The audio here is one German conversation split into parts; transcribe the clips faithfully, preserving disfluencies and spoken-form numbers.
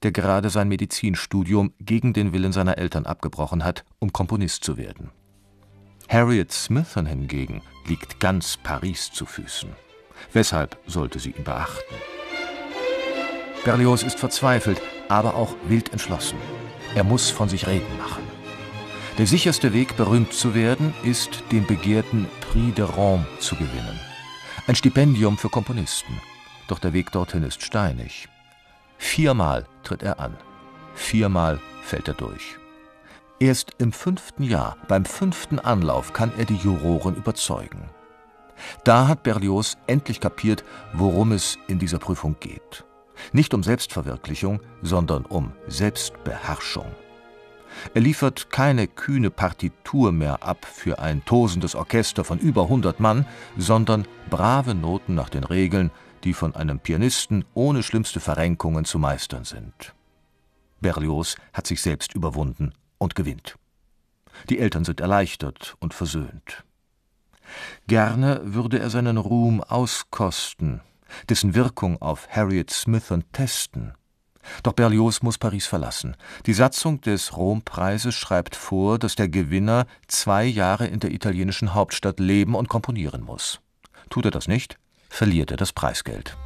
der gerade sein Medizinstudium gegen den Willen seiner Eltern abgebrochen hat, um Komponist zu werden. Harriet Smithson hingegen liegt ganz Paris zu Füßen. Weshalb sollte sie ihn beachten? Berlioz ist verzweifelt, aber auch wild entschlossen. Er muss von sich reden machen. Der sicherste Weg, berühmt zu werden, ist, den begehrten Prix de Rome zu gewinnen. Ein Stipendium für Komponisten. Doch der Weg dorthin ist steinig. Viermal tritt er an. Viermal fällt er durch. Erst im fünften Jahr, beim fünften Anlauf, kann er die Juroren überzeugen. Da hat Berlioz endlich kapiert, worum es in dieser Prüfung geht. Nicht um Selbstverwirklichung, sondern um Selbstbeherrschung. Er liefert keine kühne Partitur mehr ab für ein tosendes Orchester von über hundert Mann, sondern brave Noten nach den Regeln, die von einem Pianisten ohne schlimmste Verrenkungen zu meistern sind. Berlioz hat sich selbst überwunden und gewinnt. Die Eltern sind erleichtert und versöhnt. Gerne würde er seinen Ruhm auskosten, dessen Wirkung auf Harriet Smithson testen. Doch Berlioz muss Paris verlassen. Die Satzung des Rom-Preises schreibt vor, dass der Gewinner zwei Jahre in der italienischen Hauptstadt leben und komponieren muss. Tut er das nicht, verliert er das Preisgeld.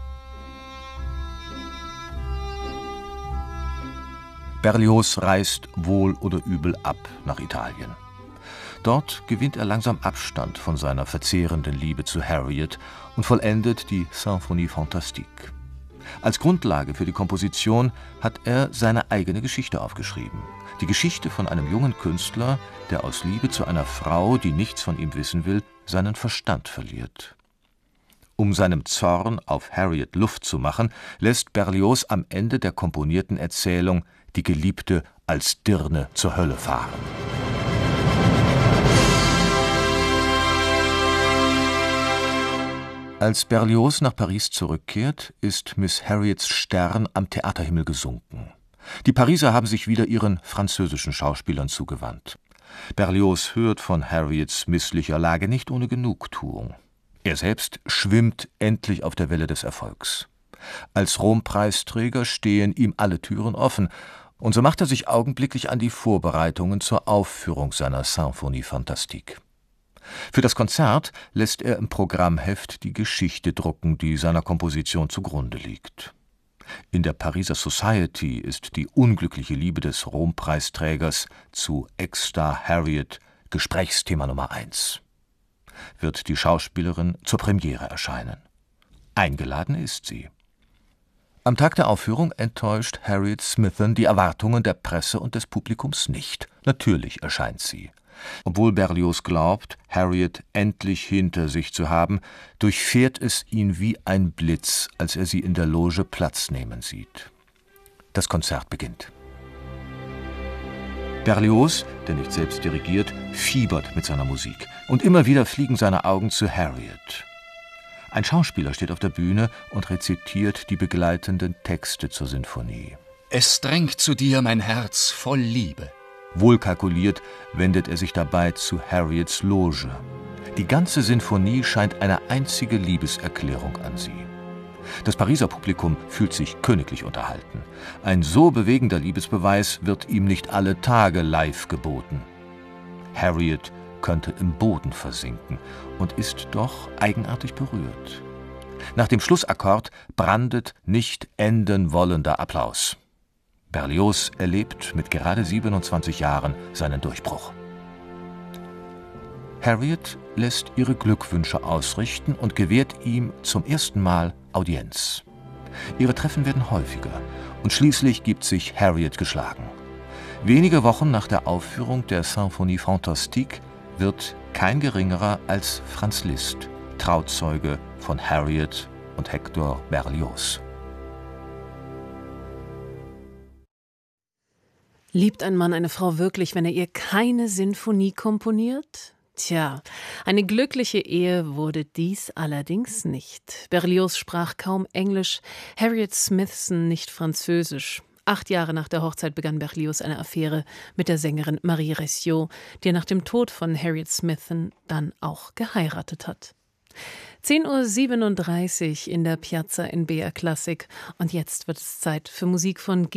Berlioz reist wohl oder übel ab nach Italien. Dort gewinnt er langsam Abstand von seiner verzehrenden Liebe zu Harriet und vollendet die Symphonie Fantastique. Als Grundlage für die Komposition hat er seine eigene Geschichte aufgeschrieben. Die Geschichte von einem jungen Künstler, der aus Liebe zu einer Frau, die nichts von ihm wissen will, seinen Verstand verliert. Um seinem Zorn auf Harriet Luft zu machen, lässt Berlioz am Ende der komponierten Erzählung die Geliebte als Dirne zur Hölle fahren. Als Berlioz nach Paris zurückkehrt, ist Miss Harriets Stern am Theaterhimmel gesunken. Die Pariser haben sich wieder ihren französischen Schauspielern zugewandt. Berlioz hört von Harriets misslicher Lage nicht ohne Genugtuung. Er selbst schwimmt endlich auf der Welle des Erfolgs. Als Rom-Preisträger stehen ihm alle Türen offen, und so macht er sich augenblicklich an die Vorbereitungen zur Aufführung seiner Symphonie Fantastique. Für das Konzert lässt er im Programmheft die Geschichte drucken, die seiner Komposition zugrunde liegt. In der Pariser Society ist die unglückliche Liebe des Rom-Preisträgers zu Ex-Star Harriet Gesprächsthema Nummer eins. Wird die Schauspielerin zur Premiere erscheinen. Eingeladen ist sie. Am Tag der Aufführung enttäuscht Harriet Smithson die Erwartungen der Presse und des Publikums nicht. Natürlich erscheint sie. Obwohl Berlioz glaubt, Harriet endlich hinter sich zu haben, durchfährt es ihn wie ein Blitz, als er sie in der Loge Platz nehmen sieht. Das Konzert beginnt. Berlioz, der nicht selbst dirigiert, fiebert mit seiner Musik, und immer wieder fliegen seine Augen zu Harriet. Ein Schauspieler steht auf der Bühne und rezitiert die begleitenden Texte zur Sinfonie. Es drängt zu dir mein Herz voll Liebe. Wohlkalkuliert wendet er sich dabei zu Harriets Loge. Die ganze Sinfonie scheint eine einzige Liebeserklärung an sie. Das Pariser Publikum fühlt sich königlich unterhalten. Ein so bewegender Liebesbeweis wird ihm nicht alle Tage live geboten. Harriet könnte im Boden versinken und ist doch eigenartig berührt. Nach dem Schlussakkord brandet nicht enden wollender Applaus. Berlioz erlebt mit gerade siebenundzwanzig Jahren seinen Durchbruch. Harriet lässt ihre Glückwünsche ausrichten und gewährt ihm zum ersten Mal Audienz. Ihre Treffen werden häufiger und schließlich gibt sich Harriet geschlagen. Wenige Wochen nach der Aufführung der Symphonie Fantastique wird kein geringerer als Franz Liszt Trauzeuge von Harriet und Hector Berlioz. Liebt ein Mann eine Frau wirklich, wenn er ihr keine Sinfonie komponiert? Tja, eine glückliche Ehe wurde dies allerdings nicht. Berlioz sprach kaum Englisch, Harriet Smithson nicht Französisch. Acht Jahre nach der Hochzeit begann Berlioz eine Affäre mit der Sängerin Marie Recio, die er nach dem Tod von Harriet Smithson dann auch geheiratet hat. zehn Uhr siebenunddreißig in der Piazza in B R Klassik und jetzt wird es Zeit für Musik von G